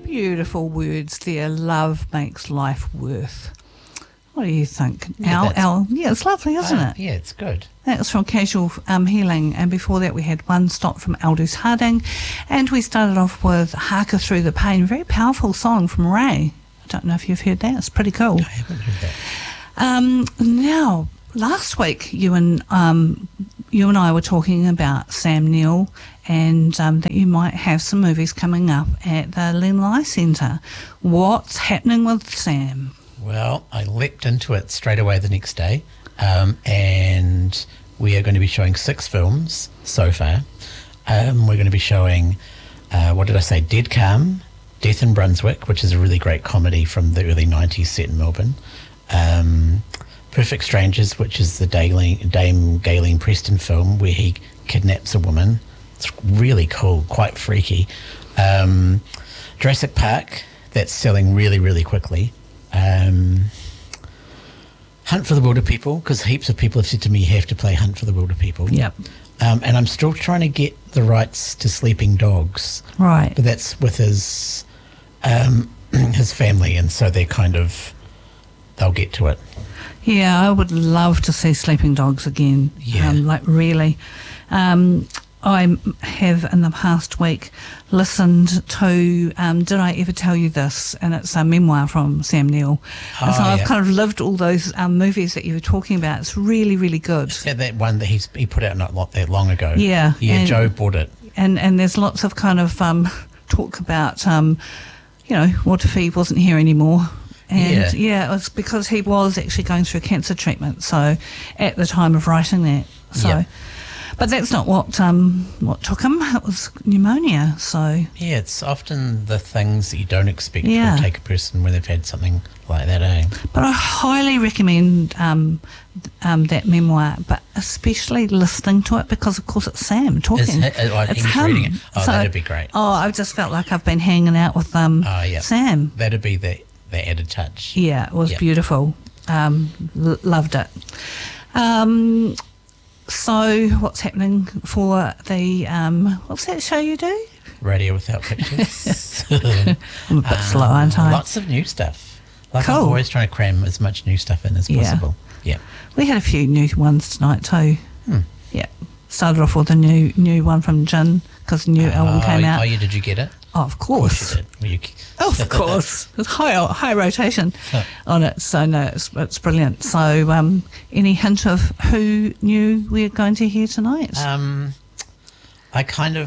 Beautiful words there. Love makes life worth. What do you think? Yeah, Yeah, it's lovely, isn't it? Yeah, it's good. That was from Casual Healing, and before that we had One Stop from Aldous Harding, and we started off with Harker Through the Pain, very powerful song from Ray. I don't know if you've heard that. It's pretty cool. I haven't heard that. Now, last week you and I were talking about Sam Neill, and that you might have some movies coming up at the Len Lai Centre. What's happening with Sam? Well, I leapt into it straight away the next day, and we are going to be showing 6 films so far. We're going to be showing, Dead Calm, Death in Brunswick, which is a really great comedy from the early 90s set in Melbourne. Perfect Strangers, which is the Dame Galen Preston film where he kidnaps a woman. It's really cool, quite freaky. Jurassic Park, that's selling really, really quickly. Hunt for the Wilder People, because heaps of people have said to me, you have to play Hunt for the Wilder People. Yep. And I'm still trying to get the rights to Sleeping Dogs. Right. But that's with his family, and so they'll get to it. Yeah, I would love to see Sleeping Dogs again. Yeah. Really. I have in the past week listened to Did I Ever Tell You This? And it's a memoir from Sam Neill. And so I've kind of lived all those movies that you were talking about. It's really, really good. Is that one that he put out not that long ago? Yeah. Yeah, Joe bought it. And there's lots of kind of talk about, what if he wasn't here anymore? And it was because he was actually going through cancer treatment. So at the time of writing that, but that's not what took him. It was pneumonia. So yeah, it's often the things that you don't expect will take a person when they've had something like that. Eh? But I highly recommend that memoir, but especially listening to it because, of course, it's Sam talking. It's him reading it. Oh, so, that'd be great. Oh, I've just felt like I've been hanging out with Sam. That'd be the added touch. Yeah, it was beautiful. Loved it. So what's happening for the what's that show you do? Radio Without Pictures. I'm a bit slow, aren't I? Lots of new stuff. Cool. I'm always trying to cram as much new stuff in as possible. Yeah. We had a few new ones tonight too. Yeah. Started off with a new one from Jin because the new album came out. Oh, yeah, did you get it? Oh, of course. Of course you did. Of course. It's high rotation on it. So, no, it's brilliant. So, any hint of who knew we're going to hear tonight? I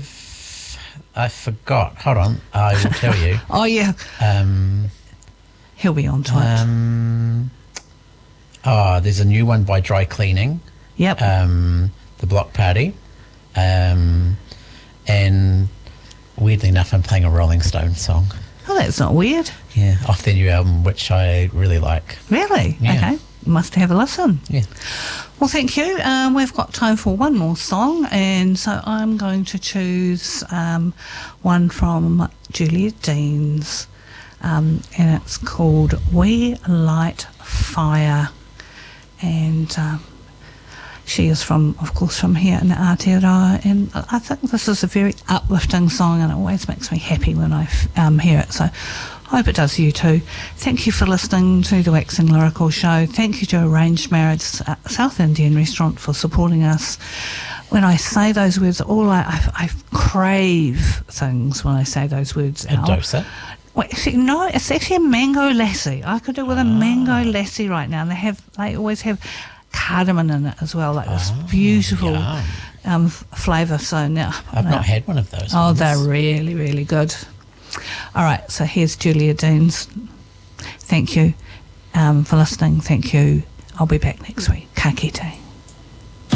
forgot. Hold on. I will tell you. Oh, yeah. He'll be on to it. There's a new one by Dry Cleaning. Yep. The Block Party. And weirdly enough, I'm playing a Rolling Stones song. Oh, that's not weird. Yeah, off their new album, which I really like. Really? Yeah. Okay. Must have a listen. Yeah. Well, thank you. We've got time for one more song, and so I'm going to choose one from Julia Deans, and it's called We Light Fire. And she is of course, from here in Aotearoa, and I think this is a very uplifting song, and it always makes me happy when I hear it. So I hope it does you too. Thank you for listening to the Waxing Lyrical Show. Thank you to Arranged Marriage South Indian Restaurant for supporting us. When I say those words, I crave things when I say those words. A dosa? Well, no, it's actually a mango lassi. I could do with a mango lassi right now, and they always have cardamom in it as well, like this beautiful flavour. So now I've not had one of those. Oh, they're really, really good. All right, so here's Julia Deans. Thank you for listening. Thank you. I'll be back next week. Ka kite.